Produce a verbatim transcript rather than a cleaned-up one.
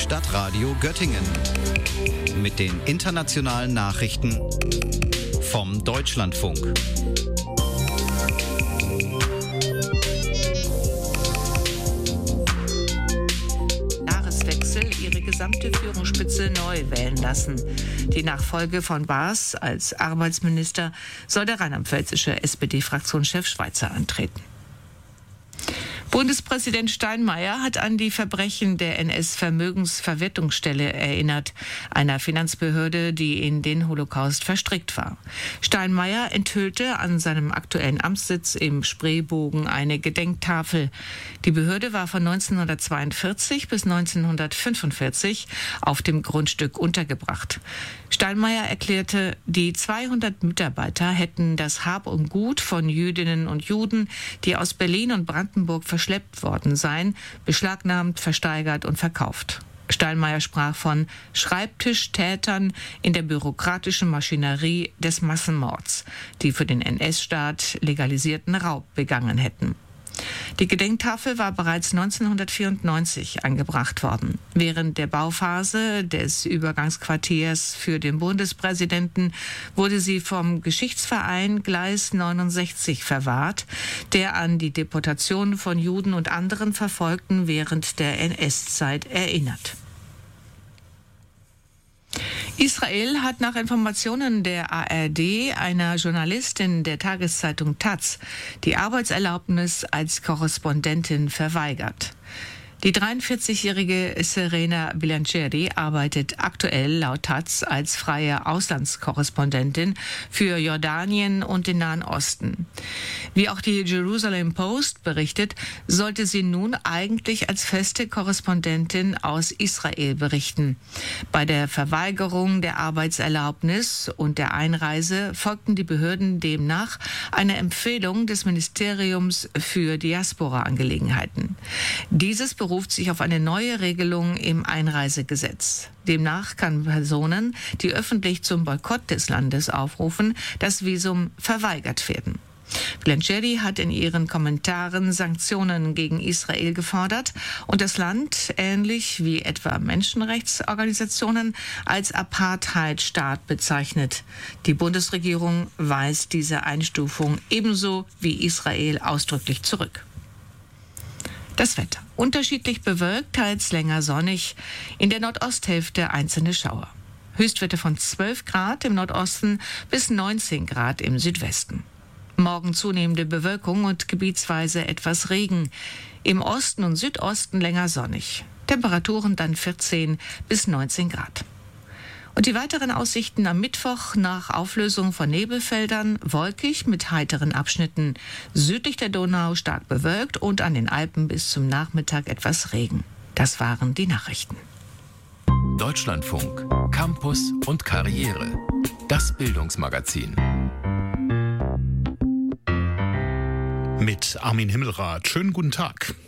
Stadtradio Göttingen mit den internationalen Nachrichten vom Deutschlandfunk. Jahreswechsel ihre gesamte Führungsspitze neu wählen lassen. Die Nachfolge von Baas als Arbeitsminister soll der rheinland-pfälzische S P D-Fraktionschef Schweizer antreten. Bundespräsident Steinmeier hat an die Verbrechen der N S-Vermögensverwertungsstelle erinnert, einer Finanzbehörde, die in den Holocaust verstrickt war. Steinmeier enthüllte an seinem aktuellen Amtssitz im Spreebogen eine Gedenktafel. Die Behörde war von neunzehnhundertzweiundvierzig bis neunzehnhundertfünfundvierzig auf dem Grundstück untergebracht. Steinmeier erklärte, die zweihundert Mitarbeiter hätten das Hab und Gut von Jüdinnen und Juden, die aus Berlin und Brandenburg verschleppt worden seien, beschlagnahmt, versteigert und verkauft. Steinmeier sprach von Schreibtischtätern in der bürokratischen Maschinerie des Massenmords, die für den N S-Staat legalisierten Raub begangen hätten. Die Gedenktafel war bereits neunzehnhundertvierundneunzig angebracht worden. Während der Bauphase des Übergangsquartiers für den Bundespräsidenten wurde sie vom Geschichtsverein Gleis neunundsechzig verwahrt, der an die Deportation von Juden und anderen Verfolgten während der N S-Zeit erinnert. Israel hat nach Informationen der A R D einer Journalistin der Tageszeitung Taz die Arbeitserlaubnis als Korrespondentin verweigert. Die dreiundvierzigjährige Serena Bilancieri arbeitet aktuell laut Taz als freie Auslandskorrespondentin für Jordanien und den Nahen Osten. Wie auch die Jerusalem Post berichtet, sollte sie nun eigentlich als feste Korrespondentin aus Israel berichten. Bei der Verweigerung der Arbeitserlaubnis und der Einreise folgten die Behörden demnach einer Empfehlung des Ministeriums für Diaspora-Angelegenheiten. Dieses beruft sich auf eine neue Regelung im Einreisegesetz. Demnach kann Personen, die öffentlich zum Boykott des Landes aufrufen, das Visum verweigert werden. Bilancieri hat in ihren Kommentaren Sanktionen gegen Israel gefordert und das Land, ähnlich wie etwa Menschenrechtsorganisationen, als Apartheidstaat bezeichnet. Die Bundesregierung weist diese Einstufung ebenso wie Israel ausdrücklich zurück. Das Wetter. Unterschiedlich bewölkt, teils länger sonnig. In der Nordosthälfte einzelne Schauer. Höchstwerte von zwölf Grad im Nordosten bis neunzehn Grad im Südwesten. Morgen zunehmende Bewölkung und gebietsweise etwas Regen. Im Osten und Südosten länger sonnig. Temperaturen dann vierzehn bis neunzehn Grad. Und die weiteren Aussichten am Mittwoch nach Auflösung von Nebelfeldern wolkig mit heiteren Abschnitten. Südlich der Donau stark bewölkt und an den Alpen bis zum Nachmittag etwas Regen. Das waren die Nachrichten. Deutschlandfunk, Campus und Karriere. Das Bildungsmagazin. Mit Armin Himmelrath. Schönen guten Tag.